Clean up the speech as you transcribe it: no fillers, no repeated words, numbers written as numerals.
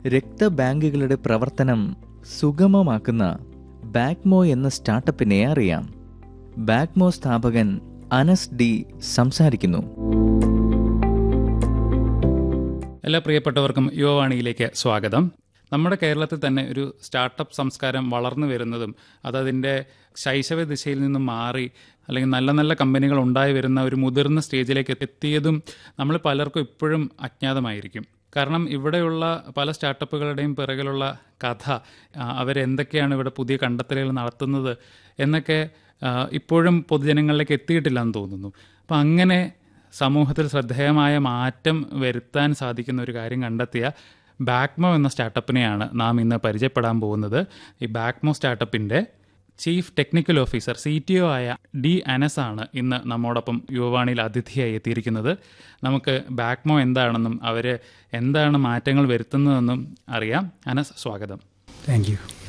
രക്തബാങ്കുകളുടെ പ്രവർത്തനം സുഗമമാക്കുന്ന ബാക്മോ എന്ന സ്റ്റാർട്ടപ്പിനെ അറിയാം. ബാക്മോ സ്ഥാപകൻ അനസ് ഡി സംസാരിക്കുന്നു. എല്ലാ പ്രിയപ്പെട്ടവർക്കും യുവവാണിയിലേക്ക് സ്വാഗതം. നമ്മുടെ കേരളത്തിൽ തന്നെ ഒരു സ്റ്റാർട്ടപ്പ് സംസ്കാരം വളർന്നു വരുന്നതും അതതിൻ്റെ ശൈശവ ദിശയിൽ നിന്നും മാറി അല്ലെങ്കിൽ നല്ല നല്ല കമ്പനികൾ ഉണ്ടായി വരുന്ന ഒരു മുതിർന്ന സ്റ്റേജിലേക്ക് എത്തിയതും നമ്മൾ പലർക്കും ഇപ്പോഴും അജ്ഞാതമായിരിക്കും. കാരണം ഇവിടെയുള്ള പല സ്റ്റാർട്ടപ്പുകളുടെയും പിറകിലുള്ള കഥ, അവരെന്തൊക്കെയാണ് ഇവിടെ പുതിയ കണ്ടെത്തലുകൾ നടത്തുന്നത് എന്നൊക്കെ ഇപ്പോഴും പൊതുജനങ്ങളിലേക്ക് എത്തിയിട്ടില്ല എന്ന് തോന്നുന്നു. അപ്പം അങ്ങനെ സമൂഹത്തിൽ ശ്രദ്ധേയമായ മാറ്റം വരുത്താൻ സാധിക്കുന്ന ഒരു കാര്യം കണ്ടെത്തിയ ബാക്മോ എന്ന സ്റ്റാർട്ടപ്പിനെയാണ് നാം ഇന്ന് പരിചയപ്പെടാൻ പോകുന്നത്. ഈ ബാക്മോ സ്റ്റാർട്ടപ്പിൻ്റെ ചീഫ് ടെക്നിക്കൽ ഓഫീസർ CTO ആയ ഡി അനസ് ആണ് ഇന്ന് നമ്മോടൊപ്പം യുവവാണിയിൽ അതിഥിയായി എത്തിയിരിക്കുന്നത്. നമുക്ക് ബാക്മോ എന്താണെന്നും അവർ എന്താണ് മാറ്റങ്ങൾ വരുത്തുന്നതെന്നും അറിയാം. അനസ്, സ്വാഗതം. Thank you.